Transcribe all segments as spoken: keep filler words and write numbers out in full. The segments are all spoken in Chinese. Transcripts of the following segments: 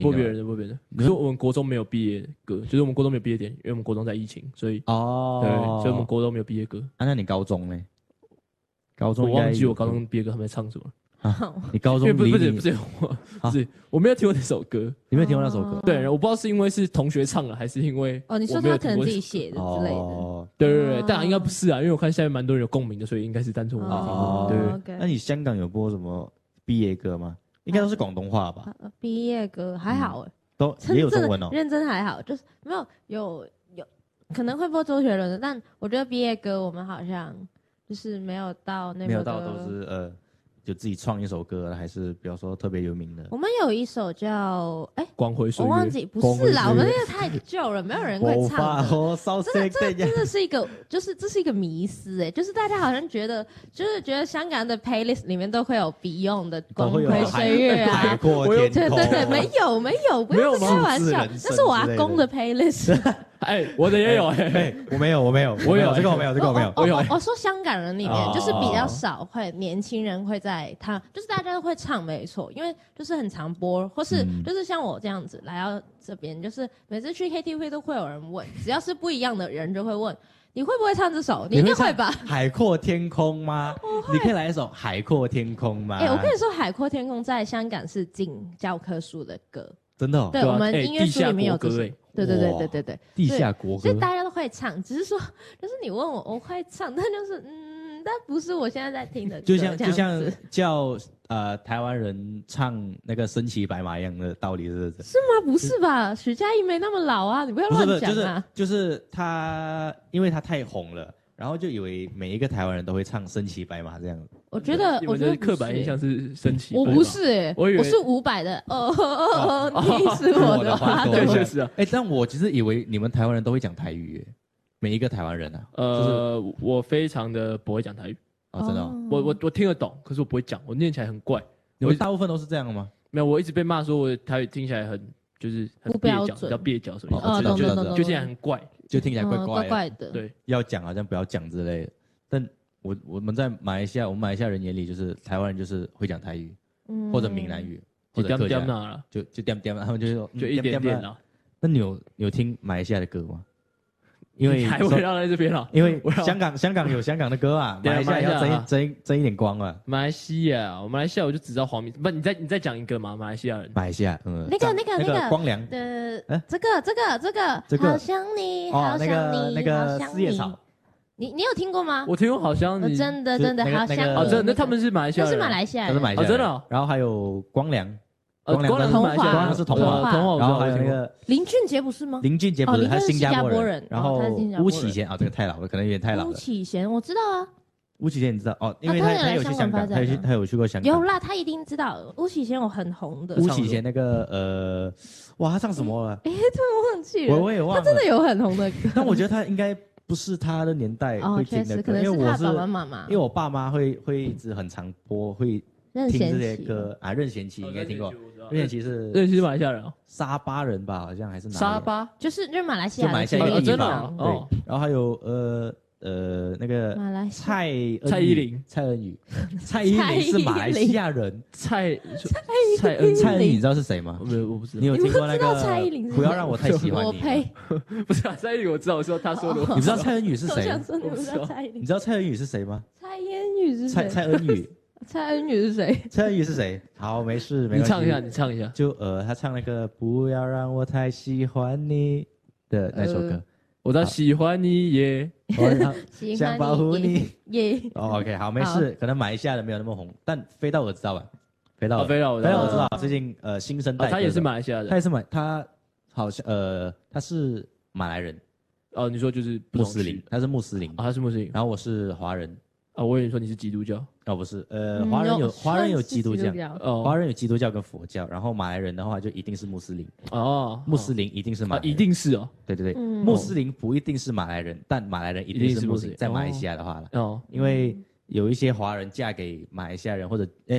播别人的播别人的。可是我们国中没有毕业歌，就是我们国中没有毕业典礼，因为我们国中在疫情，所以哦， 对，所以我们国中没有毕业歌。 啊，那你高中呢？高中我忘记我高中毕业歌他们在唱什么。 啊、你高中因为不是不是你不是我不是我没有听过那首歌， 你没有听过那首歌？ 对，我不知道是因为是同学唱了，还是因为哦，你说他可能自己写的之类的。哦， 对对对，但应该不是啊，因为我看下面蛮多人有共鸣的，所以应该是单纯我没听过。 哦， 对， 那你香港有播什么毕业歌吗？应该都是广东话吧？ 啊、毕业歌还好哎、嗯， 都也有中文哦。 认真还好，就是没有有有可能会播周杰伦的，但我觉得毕业歌我们好像就是没有到那么没有到都是呃。就自己创一首歌，还是比方说特别有名的。 我们有一首叫哎， 光辉岁月， 我忘记不是啦，我们那个太旧了，没有人会唱的。真的，这真的是一个，就是这是一个迷思哎，就是大家好像觉得，就是觉得香港的 playlist 里面都会有 Beyond 的光辉岁月啊， 海阔天空。 对对对，没有没有，不要开玩笑，那是我阿公的 playlist。 哎，我的也有哎， 我没有，我没有， 我有这个我没有，这个我没有， 我有。我说香港人里面就是比较少会年轻人会在他，就是大家都会唱没错，因为就是很常播，或是就是像我这样子来到这边，就是每次去 K T V 都会有人问，只要是不一样的人就会问你会不会唱这首，你应该会吧？ 海阔天空吗？你可以来一首海阔天空吗？ 哎，我跟你说，海阔天空在香港是进教科书的歌。 真的、哦， 对，我们音乐书里面有这首，对对对对对对， 地下国歌， 所以大家都会唱，只是说，就是你问我，我会唱，但就是嗯，但不是我现在在听的歌， 就像就像叫呃台湾人唱那个身骑白马一样的道理，是不是？ 是吗？不是吧？许佳莹没那么老啊，你不要乱讲啊！ 就是就是他，因为他太红了。然后就以为每一个台湾人都会唱身骑白马这样。 我觉得，我觉得刻板印象是身骑。 我不是哎，我以为我是伍佰的。哦哦哦，你是我的花朵。 确实啊。 哎，但我其实以为你们台湾人都会讲台语，每一个台湾人啊。 呃，我非常的不会讲台语啊，真的。 我我我听得懂，可是我不会讲，我念起来很怪。 你们大部分都是这样吗？ 没有，我一直被骂说我台语听起来很就是很蹩脚，叫蹩脚什么的， 就就就听起来很怪。 就听起来怪怪的， 怪怪的。 对， 要讲好像不要讲之类的。但我我们在马来西亚，我们马来西亚人眼里就是台湾人就是会讲台语，嗯、或者闽南语，或者客家，就就点点，他们就说就一点点啦。 那你有有听马来西亚的歌吗？因为还围绕在这边了， 因为香港香港有香港的歌啊，马来西亚要争争争一点光啊。 马来西亚，我马来西亚我就只知道黄明，不，你再你再讲一个嘛，马来西亚人。 马来西亚，嗯， 那个那个那个光良的，这个这个这个这个， 好想你，好想你， 那个四叶草， 你你有听过吗？ 我听过，好像你真的真的好想你。 哦，真的，那他们是马来西亚， 是马来西亚， 他是马来西亚， 真的。 然后还有光良。 呃，光良是马来西亚， 光良是童话， 童话， 然后还有那个林俊杰不是吗？ 林俊杰不是，他是新加坡人。然后巫启贤啊，这个太老了，可能有点太老了。 巫启贤我知道啊， 巫启贤你知道哦，因为他他有去香港，他有去他有去过香港。 有啦，他一定知道巫启贤，我很红的。 巫启贤那个呃，哇，他唱什么了？ 哎，突然忘记了， 我我也忘了。 他真的有很红的歌， 但我觉得他应该不是他的年代会听的歌， 因为我是爸爸妈妈， 因为我爸妈会会一直很常播会。听这些歌啊，任贤齐应该听过。任贤齐是任贤齐是马来西亚人哦， 沙巴人吧，好像还是哪？ 沙巴就是就是马来西亚， 就马来西亚一个地方。 对，然后还有呃呃那个蔡蔡依林、 蔡恩宇，蔡依林是马来西亚人。 蔡蔡恩蔡恩宇你知道是谁吗？ 没有，我不知道。 你有听过那个？ 蔡依林不要让我太喜欢你。 我呸！ 不是啊，蔡依林我知道，我说他说的。 你知道蔡恩宇是谁？ 我不知道蔡依林。 你知道蔡恩宇是谁吗？ 蔡恩宇是蔡蔡恩宇。 蔡恩宇是谁？ 蔡恩宇是谁？好，没事，没关系。 你唱一下，你唱一下。 就呃，他唱那个“不要让我太喜欢你”的那首歌。呃、 我的喜欢你耶， 想保护你耶。 哦 ，OK， 好，没事。可能马来西亚的没有那么红，但飞到我知道吧？飞到我，飞到我， 飞到我知道。最近呃，新生代、 哦，他也是马来西亚的， 他也是马，他好像呃，他是马来人。 哦，你说就是穆斯林，他是穆斯林， 哦，他是穆斯林。 然后我是华人。 啊，我以为你说你是基督教。 哦，不是，呃，华人有华人有基督教， 哦， 华人有基督教跟佛教，然后马来人的话就一定是穆斯林。 哦， 穆斯林一定是马来人， 一定是哦。 对对对，穆斯林不一定是马来人，但马来人一定是穆斯林，在马来西亚的话了。哦，因为有一些华人嫁给马来西亚人，或者哎。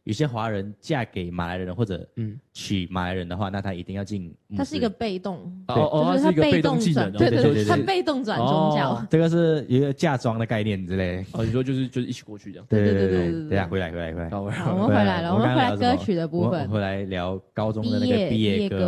有些华人嫁给马来人或者嗯娶马来人的话，那他一定要进。 他是一个被动， 哦哦， 就是他是一个被动技能， 对对对， 他被动转宗教。 这个是一个嫁妆的概念之类。 哦，你说就是就是一起过去这样。 对对对对对。等下回来回来回来。 好，我们回来了，我们回来歌曲的部分， 回来聊高中的那个毕业歌。